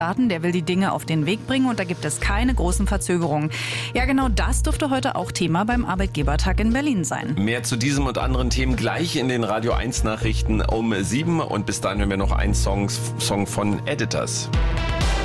Der will die Dinge auf den Weg bringen und da gibt es keine großen Verzögerungen. Ja, genau das dürfte heute auch Thema beim Arbeitgebertag in Berlin sein. Mehr zu diesem und anderen Themen gleich in den Radio 1 Nachrichten um 7 und bis dahin hören wir noch einen Song von Editors.